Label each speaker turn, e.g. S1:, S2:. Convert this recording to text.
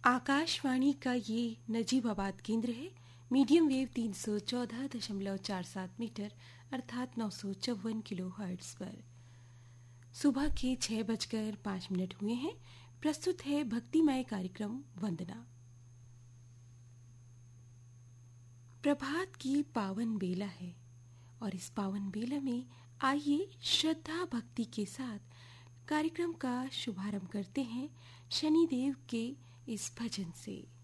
S1: आकाशवाणी का ये नजीबाबाद केंद्र है। मीडियम वेव 314.47 मीटर अर्थात 954 किलो हर्ट्ज पर। सुबह के 6:05 हुए हैं। प्रस्तुत है भक्तिमय कार्यक्रम वंदना। प्रभात की पावन बेला है और इस पावन बेला में आइए श्रद्धा भक्ति के साथ कार्यक्रम का शुभारंभ करते हैं शनिदेव के इस भजन से।